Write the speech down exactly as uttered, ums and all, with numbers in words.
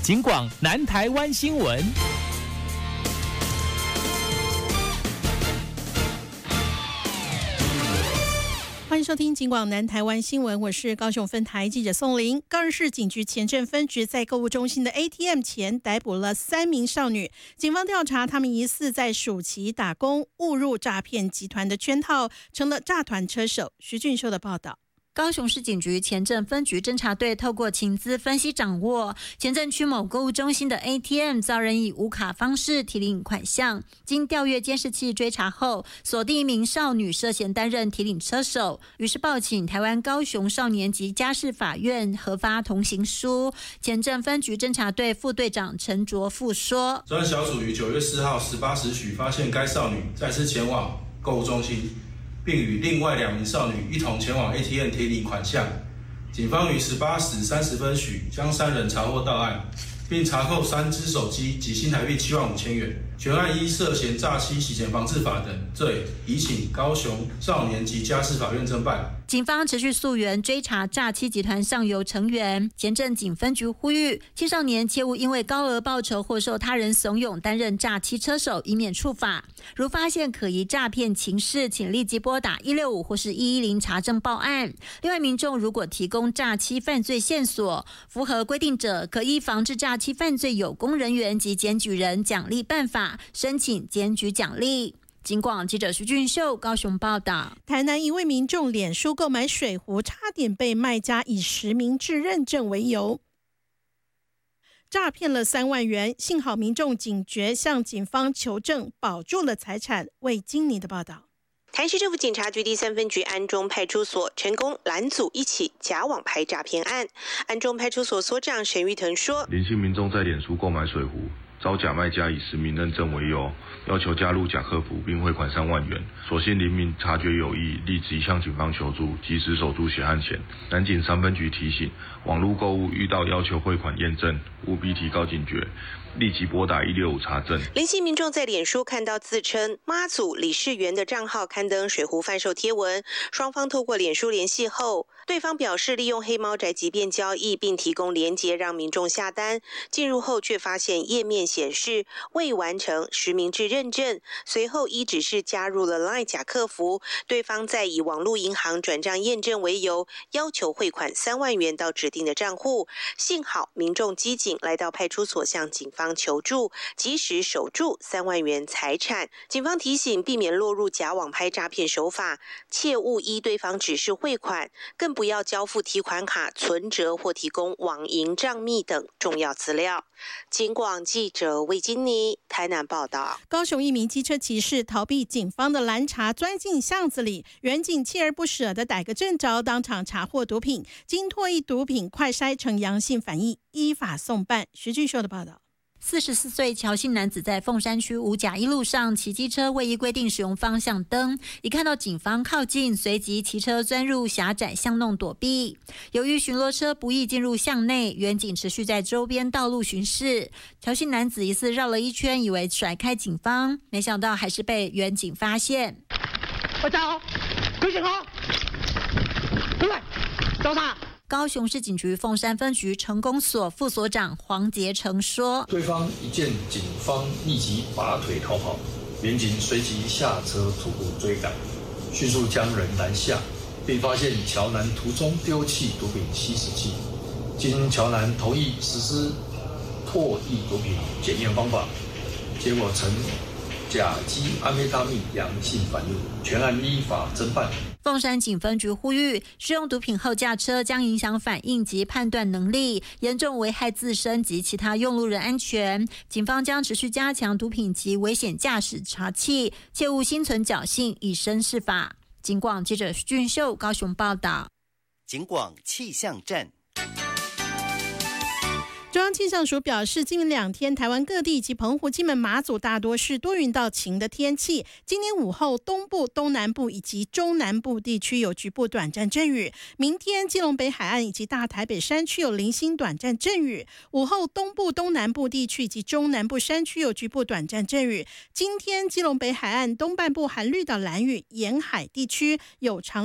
警广南台湾新闻。 欢迎收听警广南台湾新闻，我是高雄分台记者宋玲。高雄市警局前镇分局在购物中心的 A T M 前逮捕了三名少女，警方调查他们疑似在暑期打工，误入诈骗集团的圈套，成了诈团车手。徐俊秀的报道。 高雄市警局前镇分局侦查队透过情资分析掌握，前镇区某购物中心的 A T M 遭人以无卡方式提领款项，经调阅监视器追查后，锁定一名少女涉嫌担任提领车手，于是报请台湾高雄少年及家事法院核发同行书。前镇分局侦查队副队长陈卓富说： 专案小组于九月四号十八时许发现该少女再次前往购物中心，并与另外两名少女一同前往 A T M 提领款项。警方于十八时三十分许将三人查获到案，并查扣三只手机及新台币七万五千元。全案依涉嫌诈欺、洗钱防治法等罪，移请高雄少年及家事法院侦办。 警方持续溯源追查诈欺集团上游成员，前镇警分局呼吁青少年切勿因为高额报酬或受他人怂恿担任诈欺车手，以免触法。如发现可疑诈骗情事，请立即拨打一六五或是一一零查证报案。另外，民众如果提供诈欺犯罪线索，符合规定者，可依防治诈欺犯罪有功人员及检举人奖励办法申请检举奖励。警广记者徐俊秀高雄报道。 台南一位民众脸书购买水壶，差点被卖家以实名制认证为由诈骗了三万元，幸好民众警觉，向警方求证，保住了财产。为金妮的报道。 台市政府警察局第三分局安中派出所成功拦阻一起假网拍诈骗案。安中派出所所长沈玉腾说： 林姓民众在脸书购买水壶，遭假卖家以实名认证为由，要求加入假客服并汇款三万元。所幸林民察觉有异，立即向警方求助，及时守住血汗钱。南警三分局提醒，网络购物遇到要求汇款验证，务必提高警觉，立即拨打一六五查证。 林姓民众在脸书看到自称妈祖理事员的账号刊登水壶贩售贴文，双方透过脸书联系后，对方表示利用黑猫宅急便交易，并提供连结让民众下单。进入后却发现页面显示未完成实名制认证，随后依指示加入了 LINE 假客服，对方再以网络银行转账验证为由，要求汇款三万元到指定的账户。幸好民众机警来到派出所向警方求助，及时守住三万元财产。警方提醒，避免落入假网拍诈骗手法，切勿依对方指示汇款，更不要交付提款卡、存折或提供网银账密等重要资料。警广记者魏金妮台南报道。 高雄一名机车骑士逃避警方的拦查，钻进巷子里，员警锲而不舍地逮个正着，当场查获毒品，经唾液毒品快筛呈阳性反应，依法送办。徐俊秀的报道。 四十四岁乔姓男子在凤山区五甲一路上骑机车，未依规定使用方向灯，一看到警方靠近，随即骑车钻入狭窄巷弄躲避。由于巡逻车不易进入巷内，员警持续在周边道路巡视。乔姓男子疑似绕了一圈，以为甩开警方，没想到还是被员警发现。 我站好，跪下好，过来，找啥？ 高雄市警局凤山分局成功所副所长黄杰成说： 对方一见警方，立即拔腿逃跑，民警随即下车徒步追赶，迅速将人拦下，并发现乔男途中丢弃毒品吸食器。经乔男同意实施唾液毒品检验方法，结果呈甲基安非他命阳性反应，全案依法侦办。 凤山警分局呼吁，使用毒品后驾车将影响反应及判断能力，严重危害自身及其他用路人安全。警方将持续加强毒品及危险驾驶查缉，切勿心存侥幸，以身试法。警广记者徐俊秀高雄报道。 警广气象站。 中央气象署表示，今明两天台湾各地及澎湖、金门、马祖大多是多云到晴的天气。今天午后东部、东南部以及中南部地区有局部短暂阵雨。明天基隆北海岸以及大台北山区有零星短暂阵雨。午后东部、东南部地区以及中南部山区有局部短暂阵雨。今天基隆北海岸东半部含绿岛、兰屿沿海地区有长